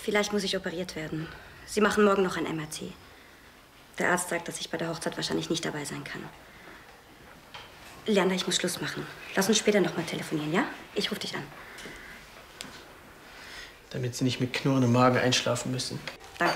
Vielleicht muss ich operiert werden. Sie machen morgen noch ein MRT. Der Arzt sagt, dass ich bei der Hochzeit wahrscheinlich nicht dabei sein kann. Leander, ich muss Schluss machen. Lass uns später noch mal telefonieren, ja? Ich rufe dich an. Damit Sie nicht mit knurrendem Magen einschlafen müssen. Danke.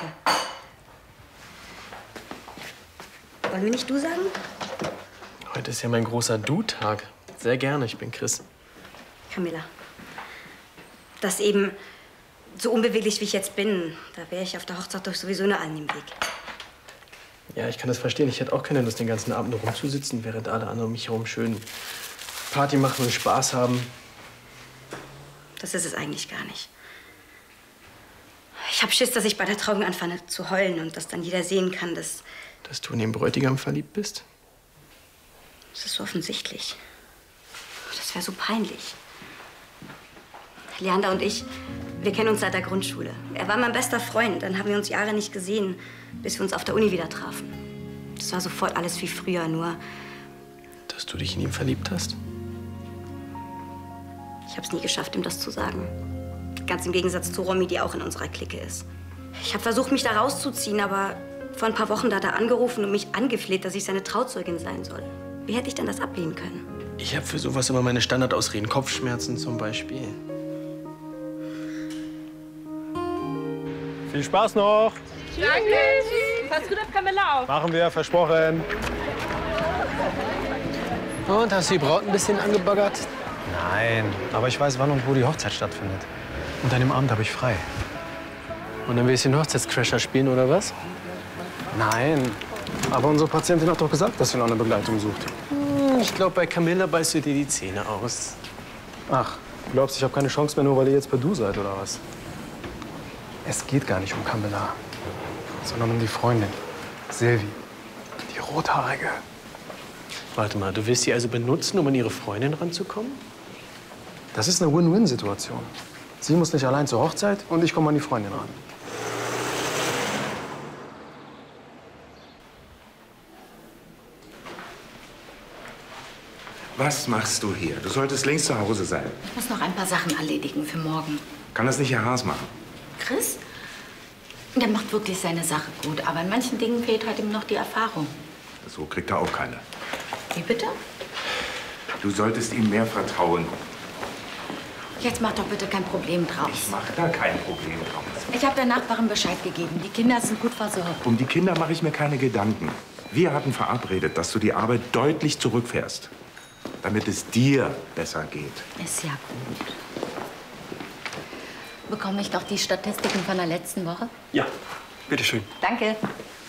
Wollen wir nicht du sagen? Heute ist ja mein großer Du-Tag. Sehr gerne, ich bin Chris. Camilla. Das eben, so unbeweglich wie ich jetzt bin, da wäre ich auf der Hochzeit doch sowieso nur allen im Weg. Ja, ich kann das verstehen. Ich hätte auch keine Lust, den ganzen Abend nur rumzusitzen, während alle anderen um mich herum schön Party machen und Spaß haben. Das ist es eigentlich gar nicht. Ich hab Schiss, dass ich bei der Trauung anfange zu heulen und dass dann jeder sehen kann, dass du in den Bräutigam verliebt bist? Das ist so offensichtlich. Das wäre so peinlich. Leander und ich, wir kennen uns seit der Grundschule. Er war mein bester Freund. Dann haben wir uns Jahre nicht gesehen, bis wir uns auf der Uni wieder trafen. Das war sofort alles wie früher, nur dass du dich in ihn verliebt hast? ich habe es nie geschafft, ihm das zu sagen. Ganz im Gegensatz zu Romy, die auch in unserer Clique ist. Ich habe versucht, mich da rauszuziehen, aber vor ein paar Wochen da hat er angerufen und mich angefleht, dass ich seine Trauzeugin sein soll. Wie hätte ich denn das ablehnen können? Ich habe für sowas immer meine Standardausreden. Kopfschmerzen zum Beispiel. Viel Spaß noch. Danke. Tschüss. Pass gut auf Camilla auf. Machen wir, versprochen. Und, hast du die Braut ein bisschen angebaggert? Nein, aber ich weiß, wann und wo die Hochzeit stattfindet. Und an dem Abend habe ich frei. Und dann willst du den Hochzeitscrasher spielen, oder was? Nein, aber unsere Patientin hat doch gesagt, dass sie noch eine Begleitung sucht. Ich glaube, bei Camilla beißt du dir die Zähne aus. Ach, du glaubst, ich habe keine Chance mehr, nur weil ihr jetzt per Du seid, oder was? Es geht gar nicht um Camilla, sondern um die Freundin, Silvi, die Rothaarige. Warte mal, du willst sie also benutzen, um an ihre Freundin ranzukommen? Das ist eine Win-Win-Situation. Sie muss nicht allein zur Hochzeit und ich komme an die Freundin ran. Was machst du hier? Du solltest längst zu Hause sein. Ich muss noch ein paar Sachen erledigen für morgen. Kann das nicht Herr Haas machen? Chris? Der macht wirklich seine Sache gut, aber in manchen Dingen fehlt halt ihm noch die Erfahrung. So kriegt er auch keine. Wie bitte? Du solltest ihm mehr vertrauen. Jetzt mach doch bitte kein Problem draus. Ich mache da kein Problem draus. Ich habe der Nachbarin Bescheid gegeben. Die Kinder sind gut versorgt. Um die Kinder mache ich mir keine Gedanken. Wir hatten verabredet, dass du die Arbeit deutlich zurückfährst, damit es dir besser geht. Ist ja gut. Bekomme ich doch die Statistiken von der letzten Woche? Ja, bitteschön. Danke.